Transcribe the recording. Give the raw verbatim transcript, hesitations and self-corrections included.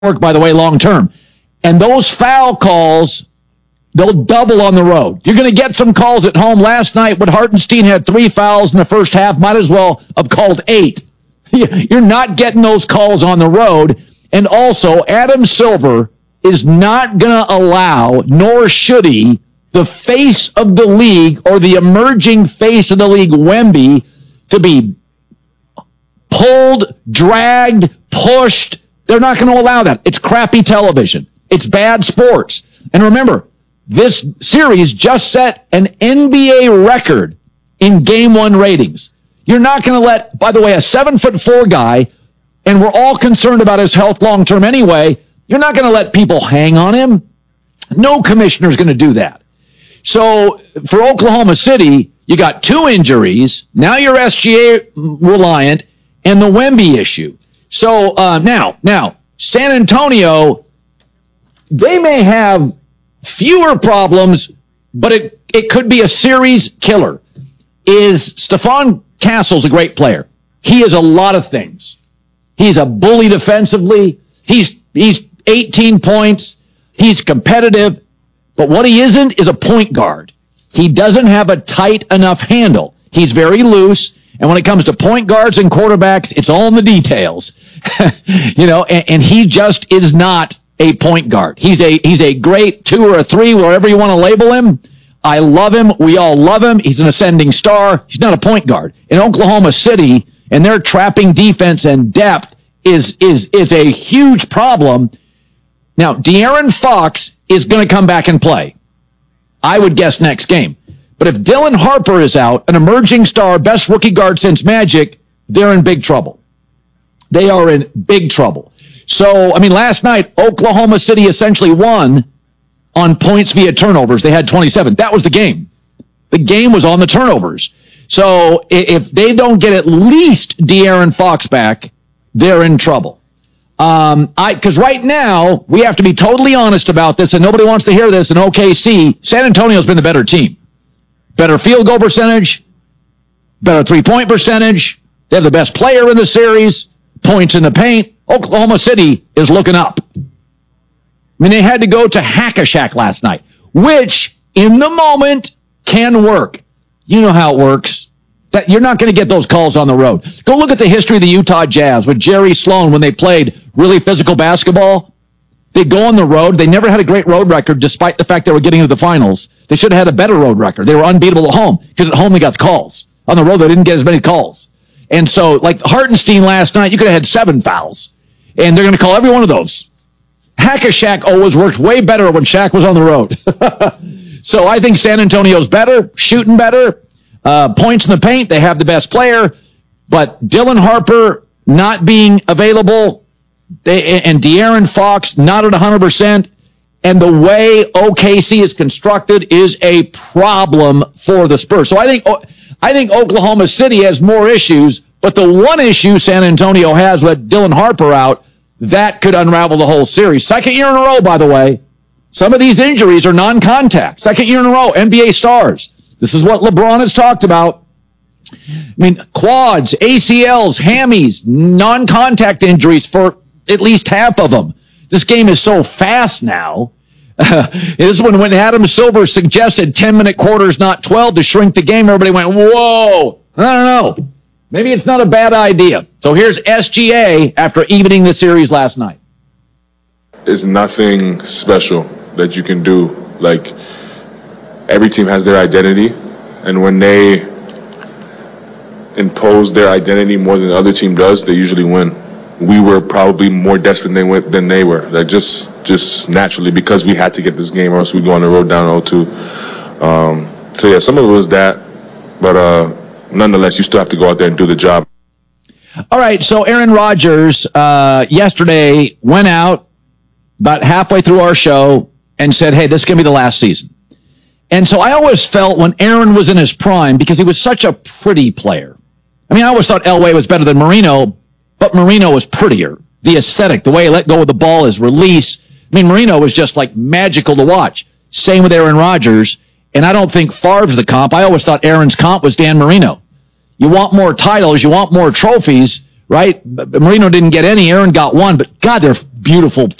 work, by the way, long term. And those foul calls, they'll double on the road. You're going to get some calls at home. Last night, when Hartenstein had three fouls in the first half, might as well have called eight. You're not getting those calls on the road. And also, Adam Silver is not going to allow, nor should he, the face of the league or the emerging face of the league, Wemby, to be pulled, dragged, pushed. They're not going to allow that. It's crappy television. It's bad sports. And remember, this series just set an N B A record in game one ratings. You're not going to let, by the way, a seven foot four guy, and we're all concerned about his health long term anyway, you're not going to let people hang on him. No commissioner's going to do that. So for Oklahoma City, you got two injuries. Now you're S G A reliant, and the Wemby issue. So uh, now, now, San Antonio, they may have fewer problems, but it, it could be a series killer. Is Stephon Castle's a great player. He is a lot of things. He's a bully defensively. He's he's eighteen points. He's competitive. But what he isn't is a point guard. He doesn't have a tight enough handle. He's very loose. And when it comes to point guards and quarterbacks, it's all in the details. you know, and, and he just is not a point guard. He's a he's a great two or a three, wherever you want to label him. I love him. We all love him. He's an ascending star. He's not a point guard. In Oklahoma City, and their trapping defense and depth is is is a huge problem. Now, De'Aaron Fox is going to come back and play. I would guess next game. But if Dylan Harper is out, an emerging star, best rookie guard since Magic, they're in big trouble. They are in big trouble. So, I mean, last night, Oklahoma City essentially won on points via turnovers. They had twenty-seven. That was the game. The game was on the turnovers. So if they don't get at least De'Aaron Fox back, they're in trouble. Um, I because right now, we have to be totally honest about this, and nobody wants to hear this in O K C. San Antonio's been the better team. Better field goal percentage, better three-point percentage. They have the best player in the series, points in the paint. Oklahoma City is looking up. I mean, they had to go to Hack-a-Shack last night, which, in the moment, can work. You know how it works. That you're not going to get those calls on the road. Go look at the history of the Utah Jazz with Jerry Sloan when they played really physical basketball. They go on the road. They never had a great road record, despite the fact they were getting to the finals. They should have had a better road record. They were unbeatable at home because at home they got the calls. On the road, they didn't get as many calls. And so, like Hartenstein last night, you could have had seven fouls. And they're going to call every one of those. Hack-a-Shack always worked way better when Shaq was on the road. So I think San Antonio's better, shooting better, uh, points in the paint. They have the best player. But Dylan Harper not being available, they, and De'Aaron Fox not at one hundred percent, and the way O K C is constructed is a problem for the Spurs. So I think I think Oklahoma City has more issues, but the one issue San Antonio has with Dylan Harper out, that could unravel the whole series. Second year in a row, by the way. Some of these injuries are non-contact. Second year in a row, N B A stars. This is what LeBron has talked about. I mean, quads, A C Ls, hammies, non-contact injuries for at least half of them. This game is so fast now. Uh, this is when, when Adam Silver suggested ten-minute quarters, not twelve, to shrink the game. Everybody went, whoa, I don't know. Maybe it's not a bad idea. So here's S G A after evening the series last night. It's nothing special that you can do. Like, every team has their identity, and when they impose their identity more than the other team does, they usually win. We were probably more desperate than, than they were. Like, just just naturally, because we had to get this game or else we go on the road down oh two. Um, so, yeah, some of it was that, but uh, nonetheless, you still have to go out there and do the job. All right, so Aaron Rodgers uh, yesterday went out about halfway through our show and said, hey, this is going to be the last season. And so I always felt when Aaron was in his prime, because he was such a pretty player. I mean, I always thought Elway was better than Marino, but Marino was prettier. The aesthetic, the way he let go of the ball, his release. I mean, Marino was just like magical to watch. Same with Aaron Rodgers. And I don't think Favre's the comp. I always thought Aaron's comp was Dan Marino. You want more titles, you want more trophies. right? Marino didn't get any. Aaron got one, but God, they're beautiful